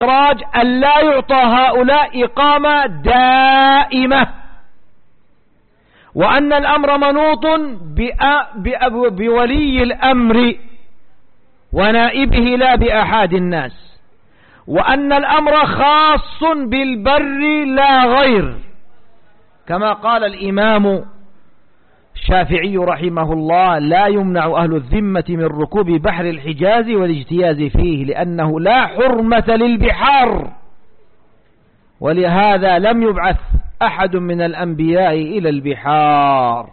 إخراج أن لا يعطى هؤلاء إقامة دائمة، وأن الأمر منوط بولي الأمر ونائبه لا بأحد الناس، وأن الأمر خاص بالبر لا غير، كما قال الإمام الشافعي رحمه الله: لا يمنع أهل الذمة من ركوب بحر الحجاز والاجتياز فيه، لأنه لا حرمة للبحار، ولهذا لم يبعث أحد من الأنبياء إلى البحار.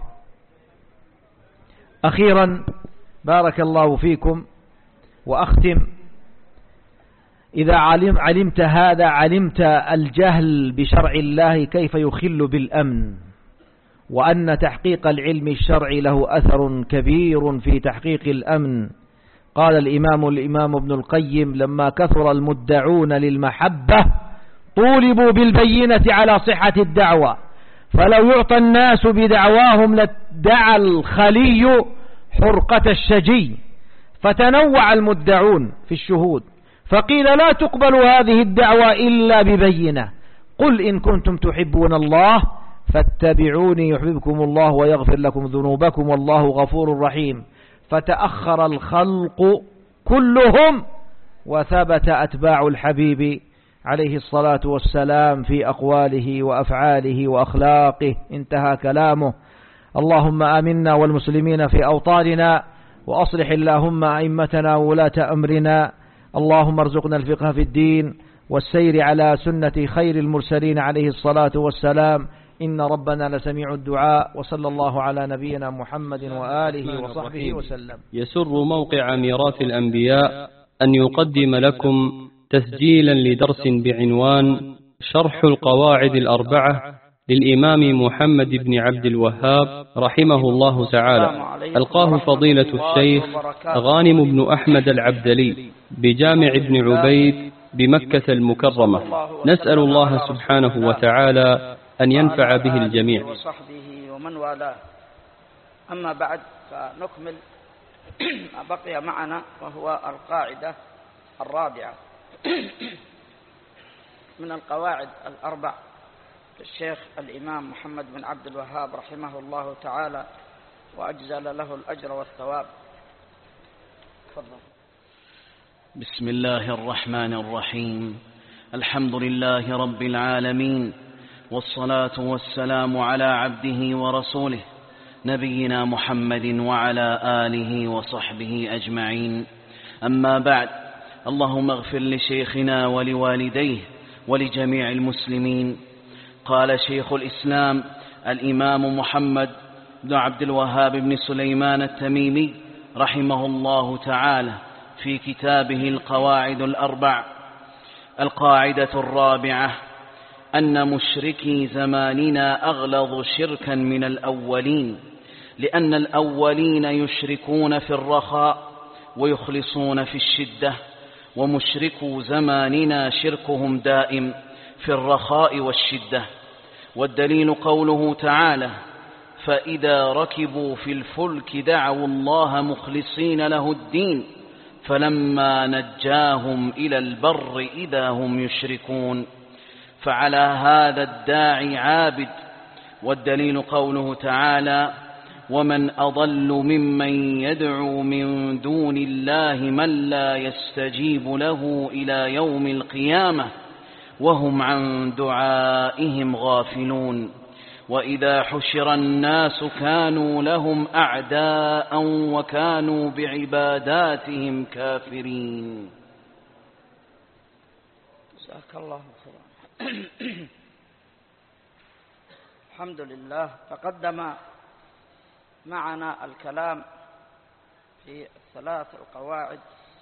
أخيرا بارك الله فيكم، وأختم: إذا علمت هذا علمت الجهل بشرع الله كيف يخل بالأمن، وأن تحقيق العلم الشرعي له أثر كبير في تحقيق الأمن. قال الإمام ابن القيم: لما كثر المدعون للمحبة طولبوا بالبينة على صحة الدعوة، فلو يعطى الناس بدعواهم لادعى الخلي حرقة الشجي، فتنوع المدعون في الشهود، فقيل: لا تقبل هذه الدعوة إلا ببينة. قل إن كنتم تحبون الله فاتبعوني يحببكم الله ويغفر لكم ذنوبكم والله غفور رحيم. فتأخر الخلق كلهم، وثبت أتباع الحبيب عليه الصلاة والسلام في أقواله وأفعاله وأخلاقه. انتهى كلامه. اللهم آمنا والمسلمين في أوطاننا، وأصلح اللهم أئمتنا وولاة أمرنا. اللهم ارزقنا الفقه في الدين والسير على سنة خير المرسلين عليه الصلاة والسلام، إن ربنا لسميع الدعاء. وصلى الله على نبينا محمد وآله وصحبه وسلم. يسر موقع ميراث الأنبياء أن يقدم لكم تسجيلا لدرس بعنوان شرح القواعد الأربعة للإمام محمد بن عبد الوهاب رحمه الله تعالى، ألقاه فضيلة الشيخ غانم بن أحمد العبدلي بجامع ابن عبيد بمكة المكرمة. نسأل الله سبحانه وتعالى أن ينفع به الجميع. وصحبه ومن والاه. أما بعد، فنكمل ما بقي معنا، وهو القاعدة الرابعة من القواعد الأربع للشيخ الإمام محمد بن عبد الوهاب رحمه الله تعالى، وأجزل له الأجر والثواب. تفضل. بسم الله الرحمن الرحيم. الحمد لله رب العالمين، والصلاة والسلام على عبده ورسوله نبينا محمد وعلى آله وصحبه أجمعين. أما بعد، اللهم اغفر لشيخنا ولوالديه ولجميع المسلمين. قال شيخ الإسلام الإمام محمد بن عبد الوهاب بن سليمان التميمي رحمه الله تعالى في كتابه القواعد الأربع: القاعدة الرابعة: أن مشركي زماننا أغلظ شركا من الأولين، لأن الأولين يشركون في الرخاء ويخلصون في الشدة، ومشركو زماننا شركهم دائم في الرخاء والشدة. والدليل قوله تعالى: فإذا ركبوا في الفلك دعوا الله مخلصين له الدين فلما نجاهم إلى البر إذا هم يشركون. فعلى هذا الداعي عابد. والدليل قوله تعالى: ومن أضل ممن يدعو من دون الله من لا يستجيب له إلى يوم القيامة وهم عن دعائهم غافلون. وإذا حشر الناس كانوا لهم أعداء وكانوا بعباداتهم كافرين. جزاك الله خيرا. الحمد لله. تقدم معنا الكلام في الثلاث القواعد،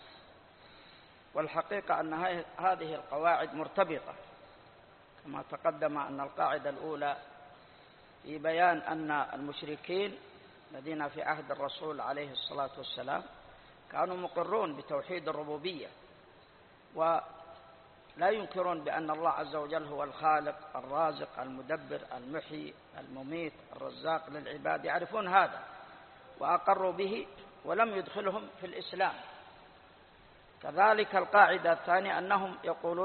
والحقيقة أن هذه القواعد مرتبطة، كما تقدم أن القاعدة الأولى في بيان أن المشركين الذين في عهد الرسول عليه الصلاة والسلام كانوا مقرون بتوحيد الربوبية، ولا ينكرون بأن الله عز وجل هو الخالق الرازق المدبر المحيي المميت الرزاق للعباد، يعرفون هذا وأقروا به ولم يدخلهم في الإسلام. كذلك القاعدة الثانية أنهم يقولون